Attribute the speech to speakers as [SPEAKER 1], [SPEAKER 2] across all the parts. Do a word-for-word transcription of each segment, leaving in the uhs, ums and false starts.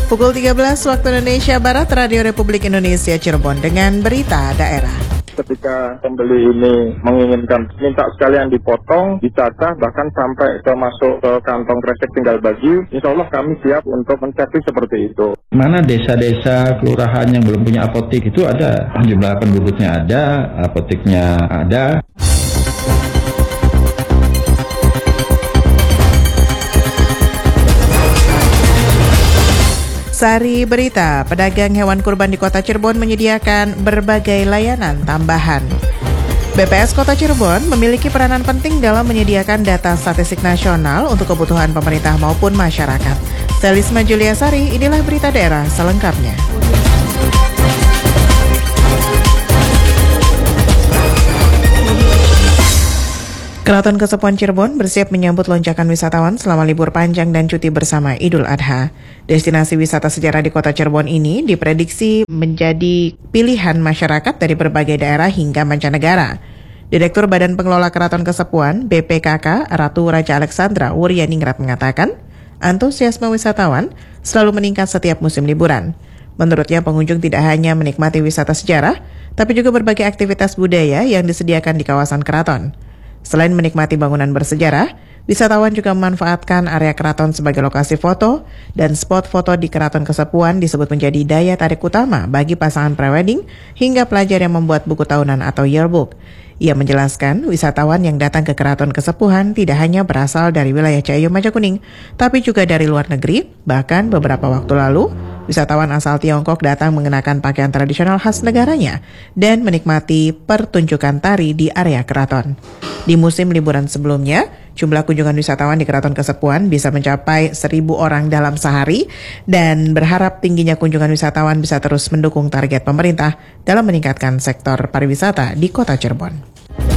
[SPEAKER 1] Pukul tiga belas waktu Indonesia Barat, Radio Republik Indonesia Cirebon dengan berita daerah.
[SPEAKER 2] Ketika pembeli ini menginginkan minta sekalian dipotong, dicacah, bahkan sampai ke masuk ke kantong kresek tinggal bagi, insya Allah kami siap untuk mencapai seperti itu.
[SPEAKER 3] Mana desa-desa, kelurahan yang belum punya apotek itu ada, jumlah penduduknya ada, apoteknya ada.
[SPEAKER 1] Sari Berita, pedagang hewan kurban di Kota Cirebon menyediakan berbagai layanan tambahan. B P S Kota Cirebon memiliki peranan penting dalam menyediakan data statistik nasional untuk kebutuhan pemerintah maupun masyarakat. Selisma Julia Sari, inilah berita daerah selengkapnya. Keraton Kesepuan Cirebon bersiap menyambut lonjakan wisatawan selama libur panjang dan cuti bersama Idul Adha. Destinasi wisata sejarah di Kota Cirebon ini diprediksi menjadi pilihan masyarakat dari berbagai daerah hingga mancanegara. Direktur Badan Pengelola Keraton Kesepuan B P K K Ratu Raja Alexandra Wuryaningrat mengatakan, antusiasme wisatawan selalu meningkat setiap musim liburan. Menurutnya pengunjung tidak hanya menikmati wisata sejarah, tapi juga berbagai aktivitas budaya yang disediakan di kawasan keraton. Selain menikmati bangunan bersejarah, wisatawan juga memanfaatkan area keraton sebagai lokasi foto dan spot foto di Keraton Kesepuan disebut menjadi daya tarik utama bagi pasangan prewedding hingga pelajar yang membuat buku tahunan atau yearbook. Ia menjelaskan wisatawan yang datang ke Keraton Kesepuan tidak hanya berasal dari wilayah Ciayu Majakuning, tapi juga dari luar negeri. Bahkan beberapa waktu lalu, wisatawan asal Tiongkok datang mengenakan pakaian tradisional khas negaranya dan menikmati pertunjukan tari di area keraton. Di musim liburan sebelumnya, jumlah kunjungan wisatawan di Keraton Kesepuan bisa mencapai seribu orang dalam sehari dan berharap tingginya kunjungan wisatawan bisa terus mendukung target pemerintah dalam meningkatkan sektor pariwisata di Kota Cirebon.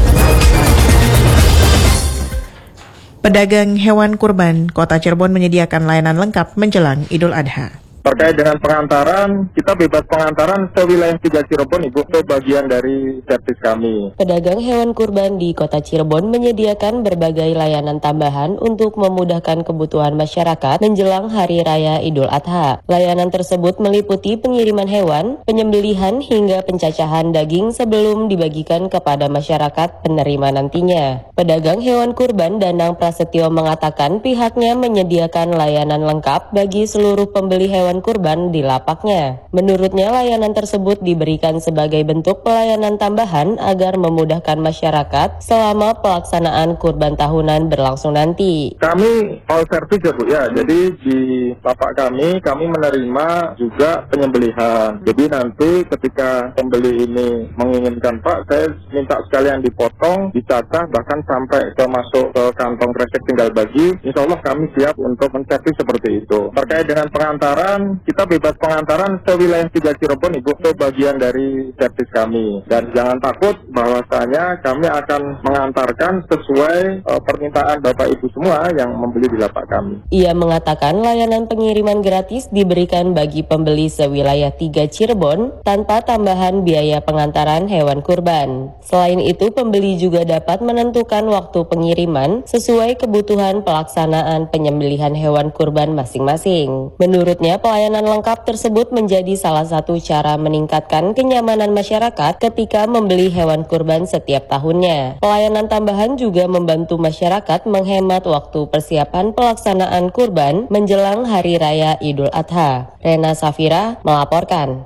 [SPEAKER 1] Pedagang hewan kurban Kota Cirebon menyediakan layanan lengkap menjelang Idul Adha.
[SPEAKER 2] Terkait dengan pengantaran, kita bebas pengantaran sewilayah tiga Cirebon, Ibu, itu bagian dari servis kami.
[SPEAKER 4] Pedagang hewan kurban di Kota Cirebon menyediakan berbagai layanan tambahan untuk memudahkan kebutuhan masyarakat menjelang Hari Raya Idul Adha. Layanan tersebut meliputi pengiriman hewan, penyembelihan hingga pencacahan daging sebelum dibagikan kepada masyarakat penerima nantinya. Pedagang hewan kurban Danang Prasetyo mengatakan pihaknya menyediakan layanan lengkap bagi seluruh pembeli hewan kurban di lapaknya. Menurutnya layanan tersebut diberikan sebagai bentuk pelayanan tambahan agar memudahkan masyarakat selama pelaksanaan kurban tahunan berlangsung nanti.
[SPEAKER 2] Kami all service ya Bu ya, jadi di lapak kami, kami menerima juga penyembelihan. Jadi nanti ketika pembeli ini menginginkan, Pak, saya minta sekalian dipotong, dicacah, bahkan sampai ke masuk ke kantong kresek tinggal bagi, insya Allah kami siap untuk mencapai seperti itu. Terkait dengan pengantaran, kita bebas pengantaran sewilayah tiga Cirebon, Ibu, itu bagian dari servis kami. Dan jangan takut bahwasanya kami akan mengantarkan sesuai uh, permintaan Bapak Ibu semua yang membeli di lapak kami.
[SPEAKER 4] Ia mengatakan layanan pengiriman gratis diberikan bagi pembeli sewilayah tiga Cirebon tanpa tambahan biaya pengantaran hewan kurban. Selain itu, pembeli juga dapat menentukan waktu pengiriman sesuai kebutuhan pelaksanaan penyembelihan hewan kurban masing-masing. Menurutnya, pelayanan lengkap tersebut menjadi salah satu cara meningkatkan kenyamanan masyarakat ketika membeli hewan kurban setiap tahunnya. Pelayanan tambahan juga membantu masyarakat menghemat waktu persiapan pelaksanaan kurban menjelang Hari Raya Idul Adha. Rena Safira melaporkan.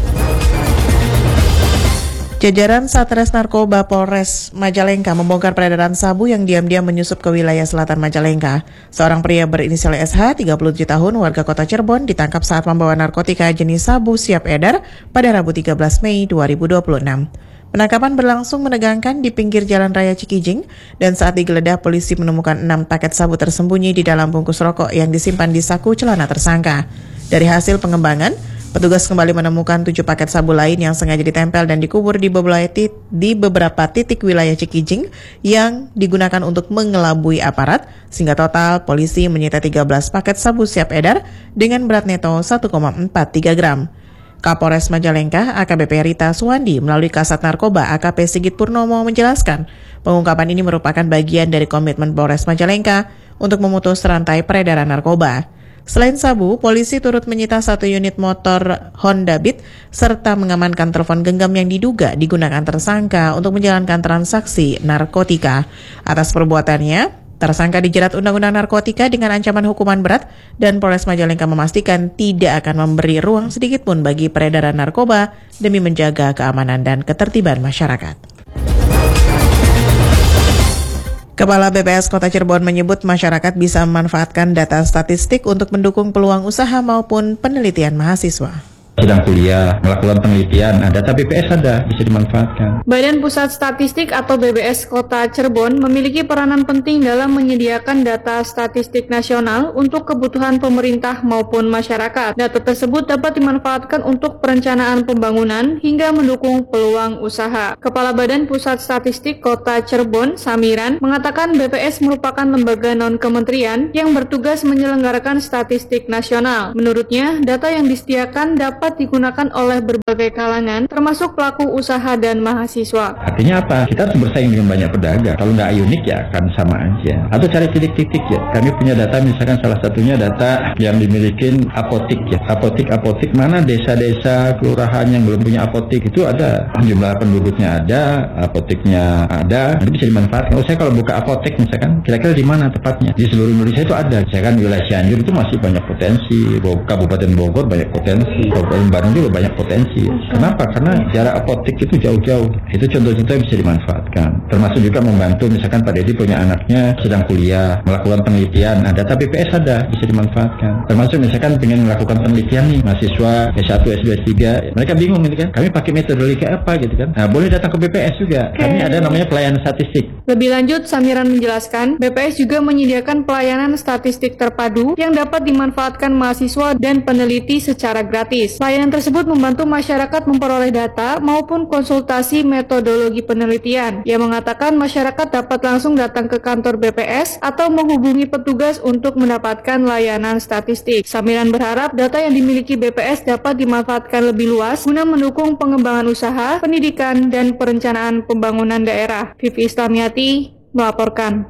[SPEAKER 1] Jajaran Satres Narkoba Polres Majalengka membongkar peredaran sabu yang diam-diam menyusup ke wilayah selatan Majalengka. Seorang pria berinisial S H, tiga puluh tujuh tahun, warga Kota Cirebon, ditangkap saat membawa narkotika jenis sabu siap edar pada Rabu tiga belas Mei dua ribu dua puluh enam. Penangkapan berlangsung menegangkan di pinggir Jalan Raya Cikijing, dan saat digeledah polisi menemukan enam paket sabu tersembunyi di dalam bungkus rokok yang disimpan di saku celana tersangka. Dari hasil pengembangan, petugas kembali menemukan tujuh paket sabu lain yang sengaja ditempel dan dikubur di beberapa titik, di beberapa titik wilayah Cikijing yang digunakan untuk mengelabui aparat, sehingga total polisi menyita tiga belas paket sabu siap edar dengan berat neto satu koma empat tiga gram. Kapolres Majalengka A K B P Rita Suwandi melalui Kasat Narkoba A K P Sigit Purnomo menjelaskan, pengungkapan ini merupakan bagian dari komitmen Polres Majalengka untuk memutus rantai peredaran narkoba. Selain sabu, polisi turut menyita satu unit motor Honda Beat serta mengamankan telepon genggam yang diduga digunakan tersangka untuk menjalankan transaksi narkotika. Atas perbuatannya, tersangka dijerat Undang-Undang Narkotika dengan ancaman hukuman berat dan Polres Majalengka memastikan tidak akan memberi ruang sedikit pun bagi peredaran narkoba demi menjaga keamanan dan ketertiban masyarakat. Kepala B P S Kota Cirebon menyebut masyarakat bisa memanfaatkan data statistik untuk mendukung peluang usaha maupun penelitian mahasiswa.
[SPEAKER 3] Sedang kuliah, melakukan penelitian, nah, data B P S ada, bisa dimanfaatkan.
[SPEAKER 5] Badan Pusat Statistik atau B B S Kota Cirebon memiliki peranan penting dalam menyediakan data statistik nasional untuk kebutuhan pemerintah maupun masyarakat. Data tersebut dapat dimanfaatkan untuk perencanaan pembangunan hingga mendukung peluang usaha. Kepala Badan Pusat Statistik Kota Cirebon, Samiran, mengatakan B P S merupakan lembaga non-kementerian yang bertugas menyelenggarakan statistik nasional. Menurutnya, data yang disediakan dapat digunakan oleh berbagai kalangan, termasuk pelaku usaha dan mahasiswa.
[SPEAKER 3] Artinya apa? Kita harus bersaing dengan banyak pedagang. Kalau nggak unik ya akan sama aja. Atau cari titik-titik ya. Kami punya data, misalkan salah satunya data yang dimiliki apotik ya. Apotik-apotik mana desa-desa, kelurahan yang belum punya apotik itu ada. Jumlah penduduknya ada, apotiknya ada. Nanti bisa dimanfaatkan. Oh, saya kalau buka apotek misalkan, kira-kira di mana tepatnya? Di seluruh Indonesia itu ada. Misalkan wilayah Cianjur itu masih banyak potensi. Kabupaten Bogor banyak potensi. Bandung juga banyak potensi. Kenapa? Karena jarak apotek itu jauh-jauh. Itu contoh-contoh yang bisa dimanfaatkan. Termasuk juga membantu, misalkan Pak Dedi punya anaknya sedang kuliah, melakukan penelitian. Nah, data B P S ada, bisa dimanfaatkan. Termasuk misalkan pengen melakukan penelitian nih, mahasiswa S satu, S dua, S tiga. Mereka bingung gitu kan. Kami pakai metodologi apa gitu kan. Nah, boleh datang ke B P S juga. Kami ada namanya pelayanan statistik.
[SPEAKER 5] Lebih lanjut, Samiran menjelaskan, B P S juga menyediakan pelayanan statistik terpadu yang dapat dimanfaatkan mahasiswa dan peneliti secara gratis. Layanan tersebut membantu masyarakat memperoleh data maupun konsultasi metodologi penelitian. Ia mengatakan masyarakat dapat langsung datang ke kantor B P S atau menghubungi petugas untuk mendapatkan layanan statistik. Samiran berharap data yang dimiliki B P S dapat dimanfaatkan lebih luas guna mendukung pengembangan usaha, pendidikan, dan perencanaan pembangunan daerah. Vivi Islamiati melaporkan.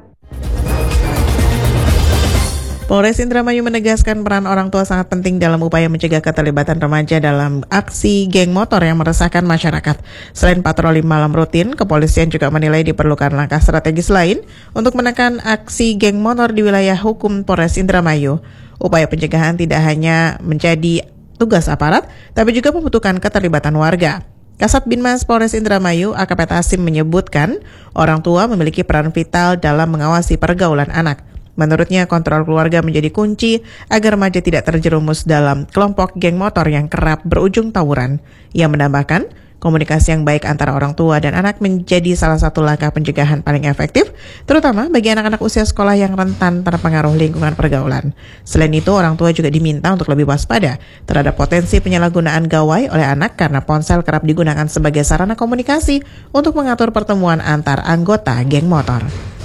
[SPEAKER 1] Polres Indramayu menegaskan peran orang tua sangat penting dalam upaya mencegah keterlibatan remaja dalam aksi geng motor yang meresahkan masyarakat. Selain patroli malam rutin, kepolisian juga menilai diperlukan langkah strategis lain untuk menekan aksi geng motor di wilayah hukum Polres Indramayu. Upaya pencegahan tidak hanya menjadi tugas aparat, tapi juga membutuhkan keterlibatan warga. Kasat Binmas Polres Indramayu, A K P Tasim menyebutkan, orang tua memiliki peran vital dalam mengawasi pergaulan anak. Menurutnya, kontrol keluarga menjadi kunci agar remaja tidak terjerumus dalam kelompok geng motor yang kerap berujung tawuran. Ia menambahkan, komunikasi yang baik antara orang tua dan anak menjadi salah satu langkah pencegahan paling efektif, terutama bagi anak-anak usia sekolah yang rentan terpengaruh lingkungan pergaulan. Selain itu, orang tua juga diminta untuk lebih waspada terhadap potensi penyalahgunaan gawai oleh anak karena ponsel kerap digunakan sebagai sarana komunikasi untuk mengatur pertemuan antar anggota geng motor.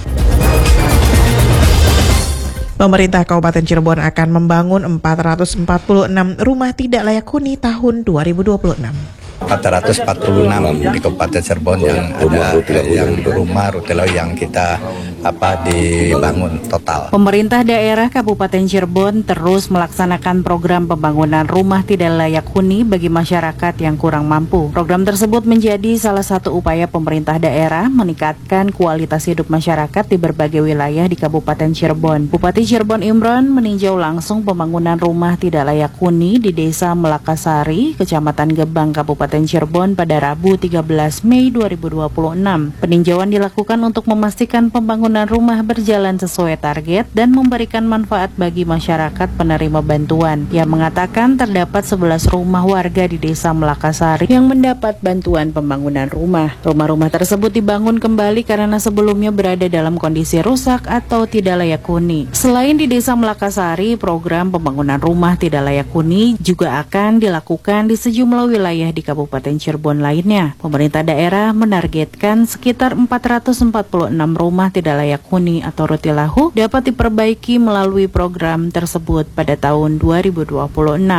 [SPEAKER 1] Pemerintah Kabupaten Cirebon akan membangun empat ratus empat puluh enam rumah tidak layak huni tahun dua ribu dua puluh enam.
[SPEAKER 6] empat ratus empat puluh enam di Kabupaten Cirebon yang ada yang rumah rutelo yang kita apa dibangun total.
[SPEAKER 7] Pemerintah daerah Kabupaten Cirebon terus melaksanakan program pembangunan rumah tidak layak huni bagi masyarakat yang kurang mampu. Program tersebut menjadi salah satu upaya pemerintah daerah meningkatkan kualitas hidup masyarakat di berbagai wilayah di Kabupaten Cirebon. Bupati Cirebon Imron meninjau langsung pembangunan rumah tidak layak huni di Desa Melakasari, Kecamatan Gebang, Kabupaten Cirebon pada Rabu tiga belas Mei dua ribu dua puluh enam. Peninjauan dilakukan untuk memastikan pembangunan rumah berjalan sesuai target dan memberikan manfaat bagi masyarakat penerima bantuan. Ia mengatakan terdapat sebelas rumah warga di Desa Melakasari yang mendapat bantuan pembangunan rumah. Rumah-rumah tersebut dibangun kembali karena sebelumnya berada dalam kondisi rusak atau tidak layak huni. Selain di Desa Melakasari, program pembangunan rumah tidak layak huni juga akan dilakukan di sejumlah wilayah di Kabupaten Cirebon lainnya. Pemerintah daerah menargetkan sekitar empat ratus empat puluh enam rumah tidak layak huni atau rutilahu dapat diperbaiki melalui program tersebut pada tahun dua ribu dua puluh enam.
[SPEAKER 6] Di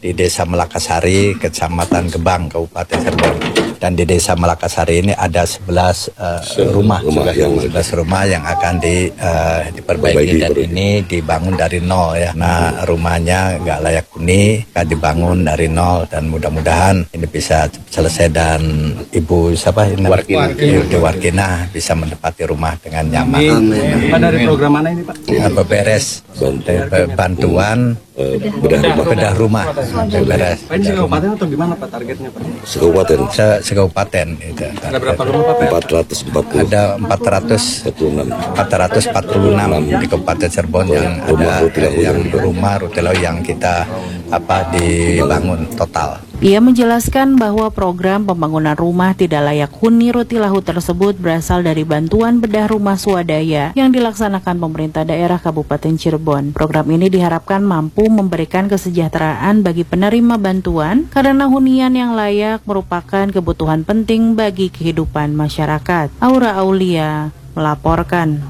[SPEAKER 6] di Desa Melakasari, Kecamatan Gebang, Kabupaten Cirebon. Dan di Desa Melakasari ini ada sebelas uh, rumah, rumah yang sebelas rumah yang akan di, uh, diperbaiki dan ini dibangun dari nol ya. Nah, rumahnya nggak layak huni, kan dibangun dari nol dan mudah-mudahan ini bisa selesai dan Ibu siapa ini? Warkina. Ibu Warkina bisa menempati rumah dengan nyaman.
[SPEAKER 8] Amin. Pak, dari program mana ini Pak?
[SPEAKER 6] Ya, beberes bantuan uh, bedah, bedah rumah, beberes.
[SPEAKER 8] Pak, ini sekabupaten atau gimana Pak targetnya Pak?
[SPEAKER 6] Sekabupaten. Se sekabupaten itu.
[SPEAKER 8] Ada berapa rumah Pak?
[SPEAKER 6] empat ratus empat puluh. Ada empat ratus empat puluh enam di Kabupaten Cirebon yang ada yang rumah rutelau yang kita apa dibangun total.
[SPEAKER 7] Ia menjelaskan bahwa program pembangunan rumah tidak layak huni Rutilahu tersebut berasal dari bantuan bedah rumah swadaya yang dilaksanakan pemerintah daerah Kabupaten Cirebon. Program ini diharapkan mampu memberikan kesejahteraan bagi penerima bantuan karena hunian yang layak merupakan kebutuhan penting bagi kehidupan masyarakat. Aura Aulia melaporkan.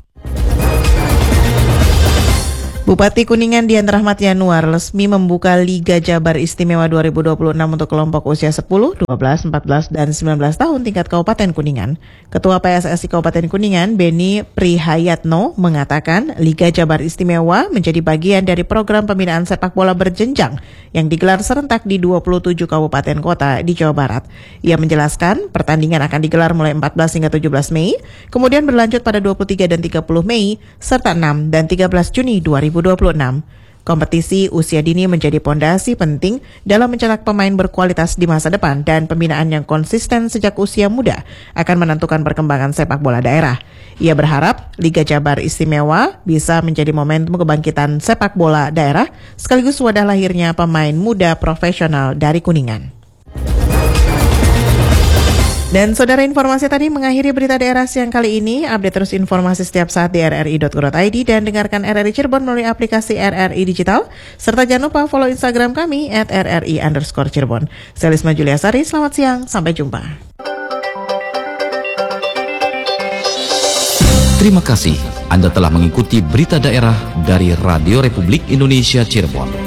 [SPEAKER 1] Bupati Kuningan Dian Rahmat Yanuar resmi membuka Liga Jabar Istimewa dua ribu dua puluh enam untuk kelompok usia sepuluh, dua belas, empat belas, dan sembilan belas tahun tingkat Kabupaten Kuningan. Ketua P S S I Kabupaten Kuningan, Beni Prihayatno, mengatakan Liga Jabar Istimewa menjadi bagian dari program pembinaan sepak bola berjenjang yang digelar serentak di dua puluh tujuh kabupaten kota di Jawa Barat. Ia menjelaskan pertandingan akan digelar mulai empat belas hingga tujuh belas Mei, kemudian berlanjut pada dua puluh tiga dan tiga puluh Mei, serta enam dan tiga belas Juni dua ribu dua puluh enam. Kompetisi usia dini menjadi pondasi penting dalam mencetak pemain berkualitas di masa depan dan pembinaan yang konsisten sejak usia muda akan menentukan perkembangan sepak bola daerah. Ia berharap Liga Jabar Istimewa bisa menjadi momentum kebangkitan sepak bola daerah sekaligus wadah lahirnya pemain muda profesional dari Kuningan. Dan saudara, informasi tadi mengakhiri berita daerah siang kali ini. Update terus informasi setiap saat di r r i dot co dot i d dan dengarkan R R I Cirebon melalui aplikasi R R I Digital. Serta jangan lupa follow Instagram kami at R R I underscore Cirebon. Saya Lisma Juliasari, selamat siang, sampai jumpa.
[SPEAKER 9] Terima kasih Anda telah mengikuti berita daerah dari Radio Republik Indonesia Cirebon.